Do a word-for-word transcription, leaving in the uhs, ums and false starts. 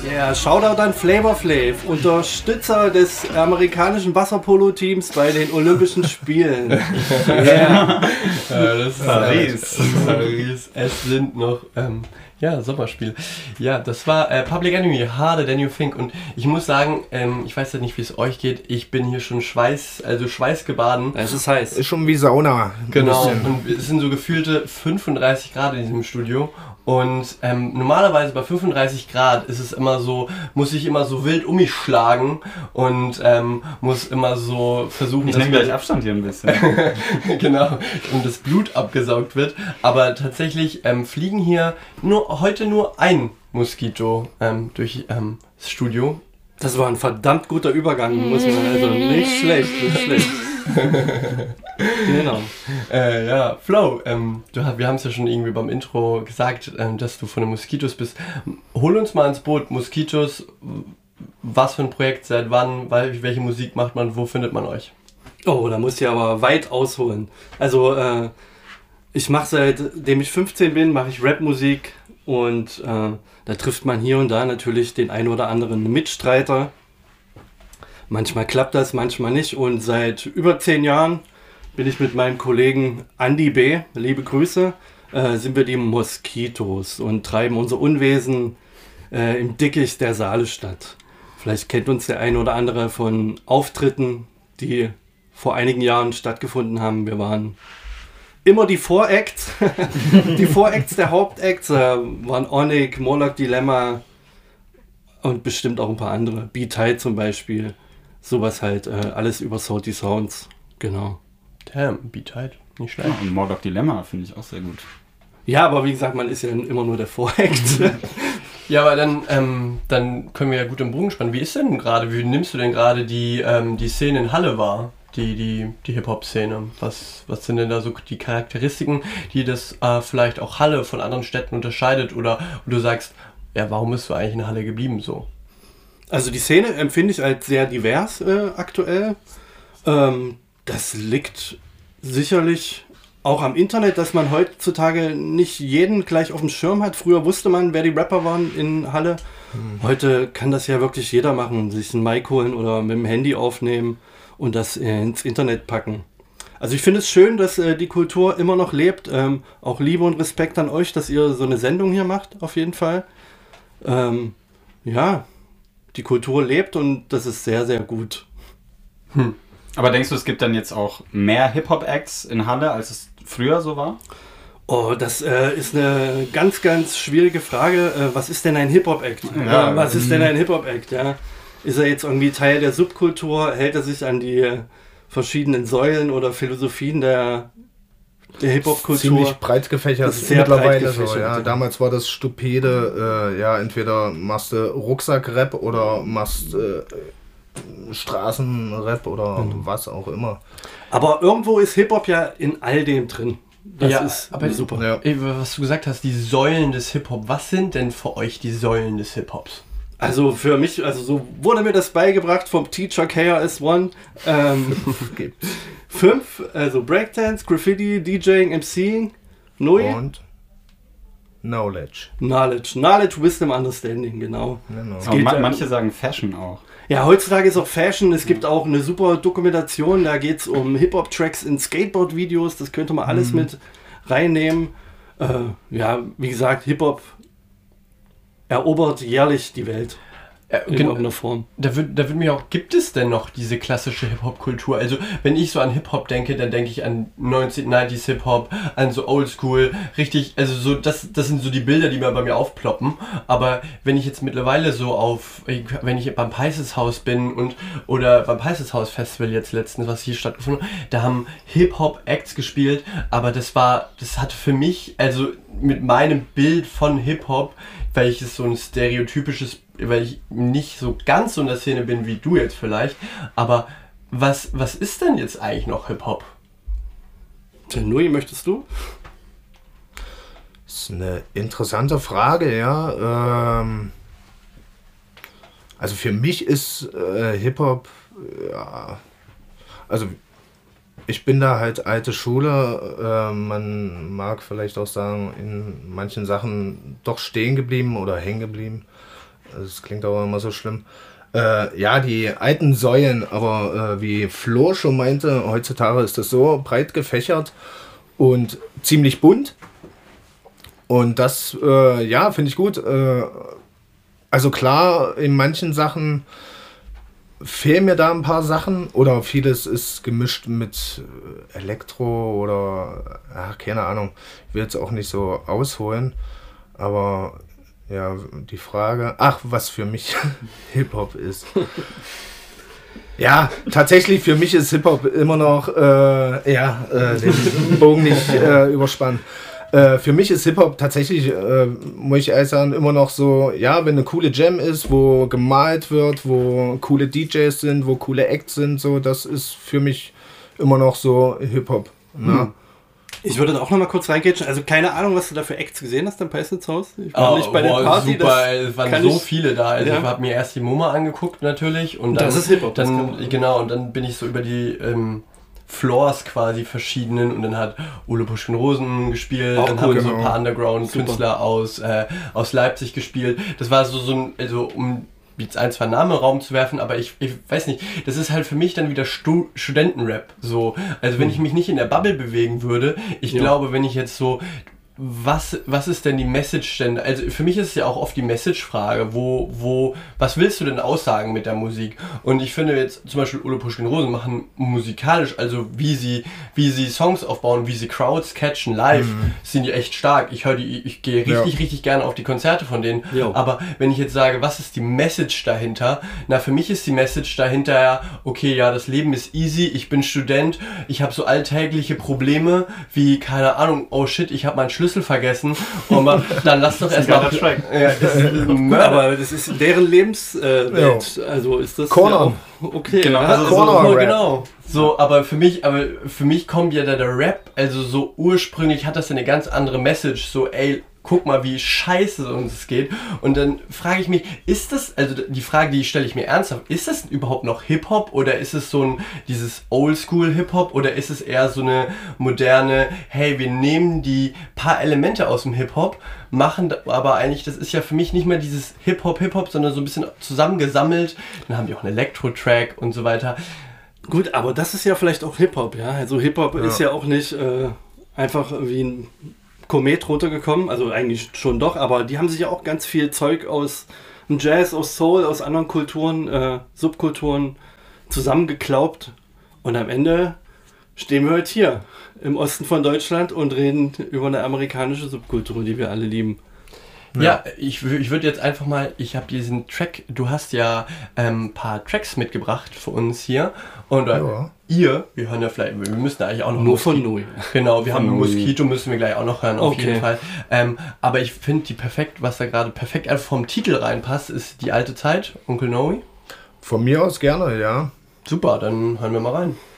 Ja, Shoutout an Flavor Flav, Unterstützer des amerikanischen Wasserpolo-Teams bei den Olympischen Spielen. Yeah. Ja, das ist Paris. Paris. Es sind noch ähm, ja, Sommerspiele. Ja, das war äh, Public Enemy, Harder Than You Think. Und ich muss sagen, ähm, ich weiß ja nicht, wie es euch geht. Ich bin hier schon Schweiß, also schweißgebaden. Es ist heiß. Ist schon wie Sauna. Genau. Und es sind so gefühlte fünfunddreißig Grad in diesem Studio. Und ähm, normalerweise bei fünfunddreißig Grad ist es immer so, muss ich immer so wild um mich schlagen und ähm, muss immer so versuchen, ich nehme gleich Abstand hier ein bisschen. Genau, und das Blut abgesaugt wird. Aber tatsächlich ähm, fliegen hier nur heute nur ein Moskito ähm, durch ähm, das Studio. Das war ein verdammt guter Übergang, muss man also nicht schlecht, nicht schlecht. Genau. Äh, ja, Flo, ähm, du, wir haben es ja schon irgendwie beim Intro gesagt, ähm, dass du von den Moskitos bist. Hol uns mal ins Boot, Moskitos, was für ein Projekt, seit wann, welche Musik macht man, wo findet man euch? Oh, da muss ich aber weit ausholen. Also, äh, ich mache seitdem ich fünfzehn bin, mache ich Rapmusik und äh, da trifft man hier und da natürlich den ein oder anderen Mitstreiter. Manchmal klappt das, manchmal nicht. Und seit über zehn Jahren bin ich mit meinem Kollegen Andy B., liebe Grüße, äh, sind wir die Moskitos und treiben unser Unwesen äh, im Dickicht der Saalestadt. Vielleicht kennt uns der ein oder andere von Auftritten, die vor einigen Jahren stattgefunden haben. Wir waren immer die Voracts, die Voracts der Hauptacts, äh, waren Onik, Morlock Dilemma und bestimmt auch ein paar andere. B-Tide zum Beispiel. Sowas halt, äh, alles über Salty Sounds, genau. Damn, B-Tide, nicht schlecht. Ja, und Morlock Dilemma finde ich auch sehr gut. Ja, aber wie gesagt, man ist ja immer nur der Voract. Ja, aber dann, ähm, dann können wir ja gut im Bogen spannen. Wie ist denn gerade, wie nimmst du denn gerade die, ähm, die Szene in Halle wahr? Die, die, die Hip-Hop-Szene. Was, was sind denn da so die Charakteristiken, die das äh, vielleicht auch Halle von anderen Städten unterscheidet? Oder wo du sagst, ja, warum bist du eigentlich in Halle geblieben so? Also die Szene empfinde ich als sehr divers äh, aktuell. Ähm, das liegt sicherlich auch am Internet, dass man heutzutage nicht jeden gleich auf dem Schirm hat. Früher wusste man, wer die Rapper waren in Halle. Mhm. Heute kann das ja wirklich jeder machen. Sich ein Mic holen oder mit dem Handy aufnehmen und das ins Internet packen. Also ich finde es schön, dass äh, die Kultur immer noch lebt. Ähm, auch Liebe und Respekt an euch, dass ihr so eine Sendung hier macht, auf jeden Fall. Ähm, ja, die Kultur lebt und das ist sehr, sehr gut. Hm. Aber denkst du, es gibt dann jetzt auch mehr Hip-Hop-Acts in Halle, als es früher so war? Oh, das äh, ist eine ganz, ganz schwierige Frage. Äh, was ist denn ein Hip-Hop-Act? Ja, ja, was ist denn ein Hip-Hop-Act? Ja? Ist er jetzt irgendwie Teil der Subkultur? Hält er sich an die äh, verschiedenen Säulen oder Philosophien der, der Hip-Hop-Kultur? Ziemlich breit gefächert sehr mittlerweile. breit gefächert, so, ja. ja. Damals war das stupide, äh, ja, entweder machst du Rucksack-Rap oder machst äh, Straßenrap oder mhm. was auch immer. Aber irgendwo ist Hip-Hop ja in all dem drin. Das ja, ist aber super. Ja. Was du gesagt hast, die Säulen des Hip-Hop. Was sind denn für euch die Säulen des Hip-Hops? Also für mich, also so wurde mir das beigebracht vom Teacher K R S One. Ähm, fünf, also Breakdance, Graffiti, DJing, MCing, Nui. Und Knowledge. Knowledge. Knowledge, Wisdom, Understanding, genau. genau. Aber ma- ja, manche sagen Fashion auch. Ja, heutzutage ist auch Fashion. Es gibt auch eine super Dokumentation, da geht es um Hip-Hop-Tracks in Skateboard-Videos. Das könnte man alles mhm. mit reinnehmen. Äh, ja, wie gesagt, Hip-Hop erobert jährlich die Welt. Ja, in genau. irgendeiner Form. Da wird, da wird mir auch, gibt es denn noch diese klassische Hip-Hop-Kultur? Also, wenn ich so an Hip-Hop denke, dann denke ich an neunzehnhundertneunziger Hip-Hop, an so Oldschool, richtig, also so, das, das sind so die Bilder, die mir bei mir aufploppen. Aber wenn ich jetzt mittlerweile so auf, wenn ich beim Peißes Haus bin und, oder beim Peißes Haus Festival jetzt letztens, was hier stattgefunden hat, da haben Hip-Hop-Acts gespielt, aber das war, das hatte für mich, also mit meinem Bild von Hip-Hop, weil ich es so ein stereotypisches, weil ich nicht so ganz so in der Szene bin wie du jetzt vielleicht, aber was, was ist denn jetzt eigentlich noch Hip-Hop? Nui, möchtest du? Das ist eine interessante Frage, ja. Ähm, also für mich ist äh, Hip-Hop, ja, also ich bin da halt alte Schule, äh, man mag vielleicht auch sagen, in manchen Sachen doch stehen geblieben oder hängen geblieben. Das klingt aber immer so schlimm. Äh, ja, die alten Säulen, aber äh, wie Flo schon meinte, heutzutage ist das so breit gefächert und ziemlich bunt. Und das, äh, ja, finde ich gut. Äh, also klar, in manchen Sachen fehlen mir da ein paar Sachen oder vieles ist gemischt mit Elektro oder, ach, keine Ahnung. Ich will jetzt auch nicht so ausholen, aber ja, die Frage, ach, was für mich Hip-Hop ist. Ja, tatsächlich für mich ist Hip-Hop immer noch, äh, ja, äh, den Bogen nicht äh, überspannen. Äh, für mich ist Hip-Hop tatsächlich, äh, muss ich ehrlich sagen, immer noch so, ja, wenn eine coole Jam ist, wo gemalt wird, wo coole D Js sind, wo coole Acts sind, so, das ist für mich immer noch so Hip-Hop. Ne? Hm. Ich würde da auch noch mal kurz reingehen. Also keine Ahnung, was du da für Acts gesehen hast am Peissnitz Haus. Ich war oh, nicht bei boah, der Party. Super, es waren so ich, viele da. Also ja. ich habe mir erst die MoMA angeguckt natürlich. Und dann, das ist Hip-Hop. Dann, genau, und dann bin ich so über die ähm, Floors quasi verschiedenen und dann hat Ole Puschkin-Rosen gespielt, auch dann cool, haben genau. so ein paar Underground-Künstler aus, äh, aus Leipzig gespielt. Das war so, so ein, also um jetzt ein, zwei Namen im Raum zu werfen, aber ich, ich weiß nicht, das ist halt für mich dann wieder Stu- Studentenrap. So. Also wenn ich mich nicht in der Bubble bewegen würde, ich ja. glaube, wenn ich jetzt so, was, was ist denn die Message denn? Also für mich ist es ja auch oft die Message-Frage, wo, wo, was willst du denn aussagen mit der Musik? Und ich finde jetzt zum Beispiel Ole Puschkin-Rosen machen musikalisch, also wie sie, wie sie Songs aufbauen, wie sie Crowds catchen live, mhm. sind die echt stark. Ich höre die, ich gehe richtig, ja. richtig gerne auf die Konzerte von denen. Jo. Aber wenn ich jetzt sage, was ist die Message dahinter? Na, für mich ist die Message dahinter ja, okay, ja, das Leben ist easy, ich bin Student, ich habe so alltägliche Probleme, wie, keine Ahnung, oh shit, ich habe meinen Schlüssel vergessen und man, dann lass doch erstmal ja, aber das ist deren Lebenswelt, äh, also ist das Corner. Ja okay, genau, also Corner so, genau. So, aber für mich, aber für mich kommt ja da der Rap, also so ursprünglich hat das eine ganz andere Message, so ey, guck mal, wie scheiße uns es geht. Und dann frage ich mich, ist das, also die Frage, die stelle ich mir ernsthaft, ist das überhaupt noch Hip-Hop oder ist es so ein, dieses Oldschool-Hip-Hop oder ist es eher so eine moderne, hey, wir nehmen die paar Elemente aus dem Hip-Hop, machen aber eigentlich, das ist ja für mich nicht mehr dieses Hip-Hop, Hip-Hop, sondern so ein bisschen zusammengesammelt. Dann haben die auch einen Elektro-Track und so weiter. Gut, aber das ist ja vielleicht auch Hip-Hop, ja. Also Hip-Hop ja. ist ja auch nicht äh, einfach wie ein Komet runtergekommen, also eigentlich schon doch, aber die haben sich ja auch ganz viel Zeug aus Jazz, aus Soul, aus anderen Kulturen, äh, Subkulturen zusammengeklaubt und am Ende stehen wir heute hier im Osten von Deutschland und reden über eine amerikanische Subkultur, die wir alle lieben. Ja, ja ich, ich würde jetzt einfach mal, ich habe diesen Track, du hast ja ein ähm, paar Tracks mitgebracht für uns hier und äh, ja. ihr, wir hören ja vielleicht, wir müssen eigentlich auch noch... Nur von Nui. Genau, wir von haben Nui. Mosquito, müssen wir gleich auch noch hören, auf okay. jeden Fall. Ähm, aber ich finde die perfekt, was da gerade perfekt vom Titel reinpasst, ist Die alte Zeit, Onkel Noe. Von mir aus gerne, ja. Super, dann hören wir mal rein.